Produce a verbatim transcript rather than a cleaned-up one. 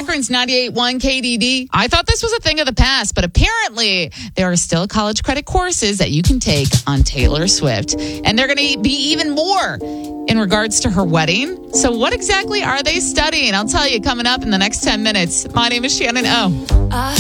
Akron's ninety-eight point one K D D. I thought this was a thing of the past, but apparently there are still college credit courses that you can take on Taylor Swift. And they're going to be even more in regards to her wedding. So what exactly are they studying? I'll tell you coming up in the next ten minutes. My name is Shannon O.